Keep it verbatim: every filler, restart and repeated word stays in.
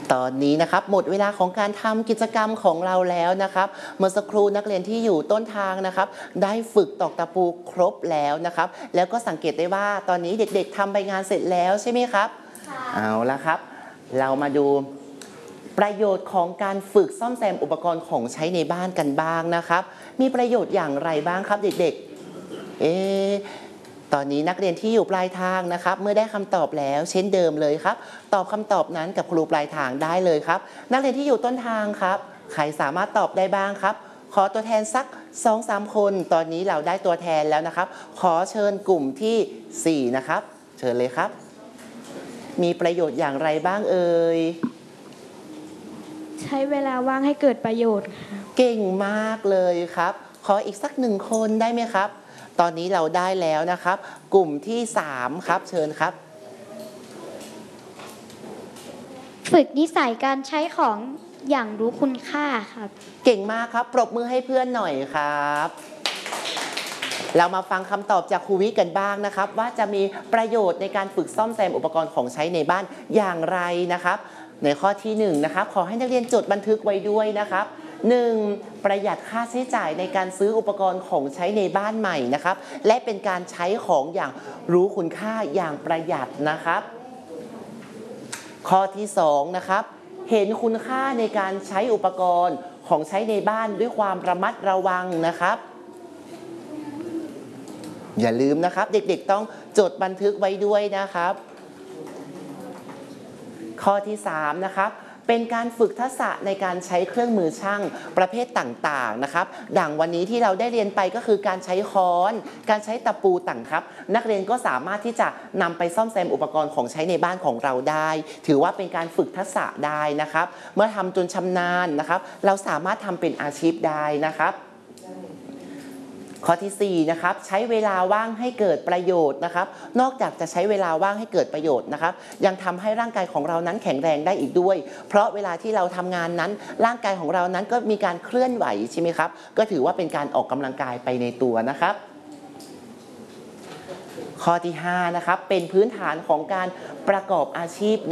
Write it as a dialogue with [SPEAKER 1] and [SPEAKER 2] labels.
[SPEAKER 1] ตอนนี้นะครับหมดเวลาของการทำกิจกรรมของเราแล้วนะครับเมื่อสักครู่นักเรียนที่อยู่ต้นทางนะครับได้ฝึกตอกตะปูครบแล้วนะครับแล้วก็สังเกตได้ว่าตอนนี้เด็กๆทำใบงานเสร็จแล้วใช่ไหมครับเอาละครับเรามาดูประโยชน์ของการฝึกซ่อมแซมอุปกรณ์ของใช้ในบ้านกันบ้างนะครับมีประโยชน์อย่างไรบ้างครับเด็กๆเอ๊ตอนนี้นักเรียนที่อยู่ปลายทางนะครับเมื่อได้คำตอบแล้วเช่นเดิมเลยครับตอบคำตอบนั้นกับครูปลายทางได้เลยครับนักเรียนที่อยู่ต้นทางครับใครสามารถตอบได้บ้างครับขอตัวแทนสัก สองสาม คนตอนนี้เราได้ตัวแทนแล้วนะครับขอเชิญกลุ่มที่สี่นะครับเชิญเลยครับมีประโยชน์อย่างไรบ้างเอ่ย
[SPEAKER 2] ใช้เวลาว่างให้เกิดประโยชน์
[SPEAKER 1] เก่งมากเลยครับขออีกสักหนึ่งคนได้ไหมครับตอนนี้เราได้แล้วนะครับกลุ่มที่สามครับเชิญครับ
[SPEAKER 3] ฝึกนิสัยการใช้ของอย่างรู้คุณค่าครับ
[SPEAKER 1] เก่งมากครับปรบมือให้เพื่อนหน่อยครับเรามาฟังคำตอบจากครูวิกันบ้างนะครับว่าจะมีประโยชน์ในการฝึกซ่อมแซมอุปกรณ์ของใช้ในบ้านอย่างไรนะครับในข้อที่หนึ่งนะครับขอให้นักเรียนจดบันทึกไว้ด้วยนะครับหนึ่งประหยัดค่าใช้จ่ายในการซื้ออุปกรณ์ของใช้ในบ้านใหม่นะครับและเป็นการใช้ของอย่างรู้คุณค่าอย่างประหยัดนะครับข้อที่สองนะครับเห็นคุณค่าในการใช้อุปกรณ์ของใช้ในบ้านด้วยความระมัดระวังนะครับอย่าลืมนะครับเด็กๆต้องจดบันทึกไว้ด้วยนะครับข้อที่สามนะครับเป็นการฝึกทักษะในการใช้เครื่องมือช่างประเภทต่างๆนะครับดังวันนี้ที่เราได้เรียนไปก็คือการใช้ค้อนการใช้ตะปูต่างครับนักเรียนก็สามารถที่จะนำไปซ่อมแซมอุปกรณ์ของใช้ในบ้านของเราได้ถือว่าเป็นการฝึกทักษะได้นะครับเมื่อทำจนชำนาญนะครับเราสามารถทำเป็นอาชีพได้นะครับข้อที่สี่นะครับใช้เวลาว่างให้เกิดประโยชน์นะครับนอกจากจะใช้เวลาว่างให้เกิดประโยชน์นะครับยังทำให้ร่างกายของเรานั้นแข็งแรงได้อีกด้วยเพราะเวลาที่เราทำงานนั้นร่างกายของเรานั้นก็มีการเคลื่อนไหวใช่ไหมครับก็ถือว่าเป็นการออกกำลังกายไปในตัวนะครับข้อที่ห้านะครับเป็นพื้นฐานของการประกอบอาชีพ